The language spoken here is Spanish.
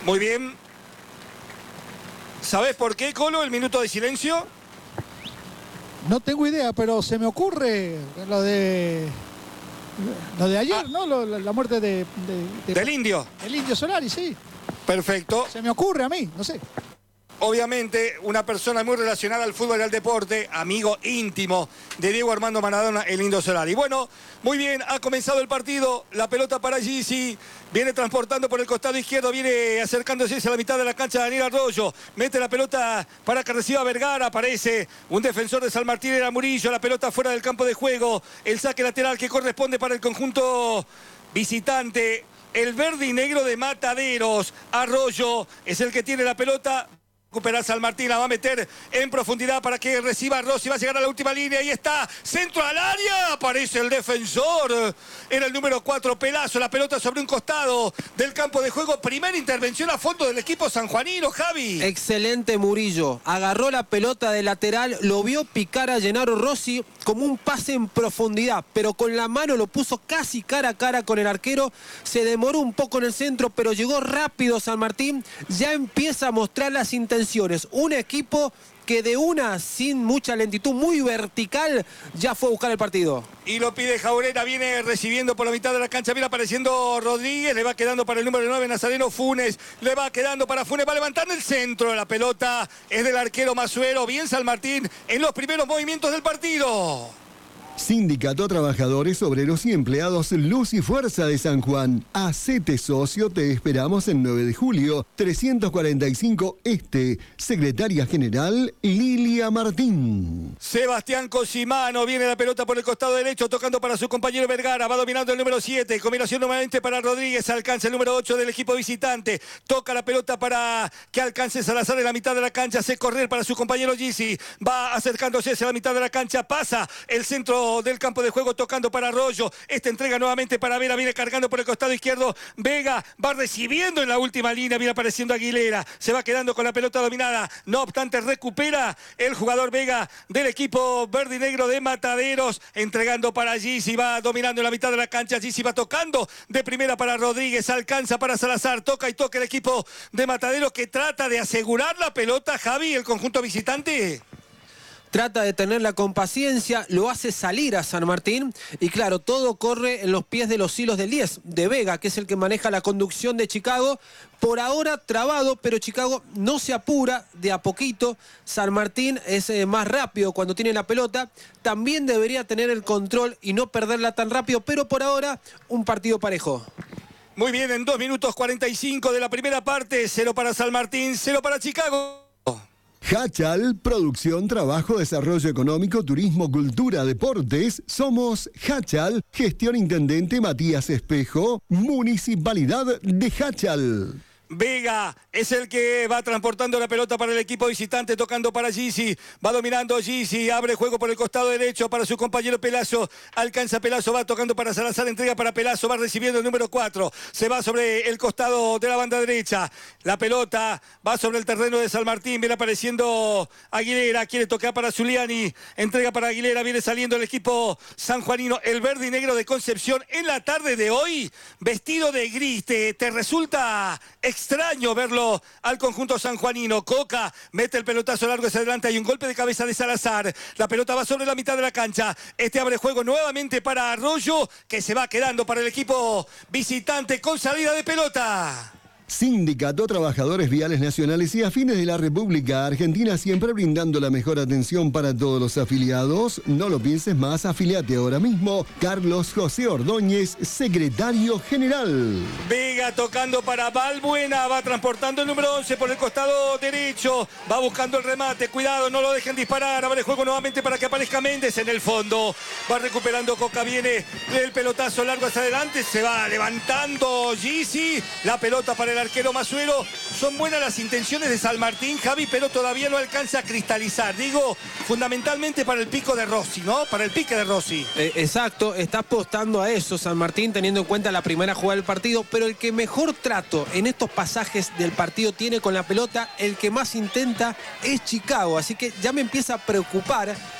Muy bien. ¿Sabés por qué, Colo, el minuto de silencio? No tengo idea, pero se me ocurre lo de ayer, ¿no? La muerte del Indio. El Indio Solari, sí. Perfecto. Se me ocurre a mí, no sé. Obviamente, una persona muy relacionada al fútbol y al deporte, amigo íntimo de Diego Armando Maradona, el Indio Solari. Bueno, muy bien, ha comenzado el partido, la pelota para Gizzi, viene transportando por el costado izquierdo, viene acercándose a la mitad de la cancha Daniel Arroyo, mete la pelota para que reciba Vergara, aparece un defensor de San Martín, era Murillo, la pelota fuera del campo de juego, el saque lateral que corresponde para el conjunto visitante, el verde y negro de Mataderos. Arroyo es el que tiene la pelota. Recupera San Martín, la va a meter en profundidad para que reciba Rossi, va a llegar a la última línea, ahí está, centro al área, aparece el defensor, era el número 4, Pelazo, la pelota sobre un costado del campo de juego, primera intervención a fondo del equipo sanjuanino, Javi. Excelente Murillo, agarró la pelota de lateral, lo vio picar a Gennaro Rossi como un pase en profundidad, pero con la mano lo puso casi cara a cara con el arquero, se demoró un poco en el centro, pero llegó rápido San Martín, ya empieza a mostrar las intenciones. Un equipo que de una, sin mucha lentitud, muy vertical, ya fue a buscar el partido. Y lo pide Jaurera, viene recibiendo por la mitad de la cancha, viene apareciendo Rodríguez, le va quedando para el número 9, Nazareno Funes, le va quedando para Funes, va levantando el centro, la pelota es del arquero Masuero, bien San Martín en los primeros movimientos del partido. Sindicato Trabajadores, Obreros y Empleados Luz y Fuerza de San Juan. Hacete socio, te esperamos el 9 de julio, 345 Este. Secretaria General, Lilia Martín. Sebastián Cosimano, viene la pelota por el costado derecho, tocando para su compañero Vergara, va dominando el número 7, combinación nuevamente para Rodríguez, alcanza el número 8 del equipo visitante, toca la pelota para que alcance Salazar en la mitad de la cancha, hace correr para su compañero Gizzi, va acercándose hacia la mitad de la cancha, pasa el centro del campo de juego tocando para Arroyo, esta entrega nuevamente para Vera, viene cargando por el costado izquierdo, Vega va recibiendo en la última línea, viene apareciendo Aguilera, se va quedando con la pelota dominada, no obstante recupera el jugador Vega del equipo verde y negro de Mataderos, entregando para Gizzi, va dominando en la mitad de la cancha, Gizzi va tocando de primera para Rodríguez, alcanza para Salazar, toca y toca el equipo de Mataderos que trata de asegurar la pelota, Javi, el conjunto visitante. Trata de tenerla con paciencia, lo hace salir a San Martín y claro, todo corre en los pies de los hilos del 10, de Vega, que es el que maneja la conducción de Chicago. Por ahora trabado, pero Chicago no se apura, de a poquito. San Martín es más rápido cuando tiene la pelota, también debería tener el control y no perderla tan rápido, pero por ahora un partido parejo. Muy bien, en 2 minutos 45 de la primera parte, 0 para San Martín, 0 para Chicago. Hachal, producción, trabajo, desarrollo económico, turismo, cultura, deportes. Somos Hachal, gestión intendente Matías Espejo, Municipalidad de Hachal. Vega es el que va transportando la pelota para el equipo visitante, tocando para Gizzi, va dominando Gizzi, abre juego por el costado derecho para su compañero Pelazo, alcanza Pelazo, va tocando para Salazar, entrega para Pelazo, va recibiendo el número 4, se va sobre el costado de la banda derecha, la pelota va sobre el terreno de San Martín, viene apareciendo Aguilera, quiere tocar para Zuliani, entrega para Aguilera, viene saliendo el equipo sanjuanino, el verde y negro de Concepción en la tarde de hoy, vestido de gris, te resulta extraño verlo al conjunto sanjuanino. Coca mete el pelotazo largo hacia adelante, hay un golpe de cabeza de Salazar, la pelota va sobre la mitad de la cancha, este abre juego nuevamente para Arroyo, que se va quedando para el equipo visitante con salida de pelota. Sindicato Trabajadores Viales Nacionales y Afines de la República Argentina, siempre brindando la mejor atención para todos los afiliados. No lo pienses más, afiliate ahora mismo. Carlos José Ordóñez, secretario general. Vega tocando para Valbuena, va transportando el número 11 por el costado derecho, va buscando el remate, cuidado, no lo dejen disparar, abre juego nuevamente para que aparezca Méndez en el fondo, va recuperando Coca, viene el pelotazo largo hacia adelante, se va levantando Gizzi, la pelota para el arquero Masuero. Son buenas las intenciones de San Martín, Javi, pero todavía no alcanza a cristalizar. Digo, fundamentalmente para el pico de Rossi, ¿no? Para el pique de Rossi. Exacto, está apostando a eso San Martín, teniendo en cuenta la primera jugada del partido, pero el que mejor trato en estos pasajes del partido tiene con la pelota, el que más intenta es Chicago, así que ya me empieza a preocupar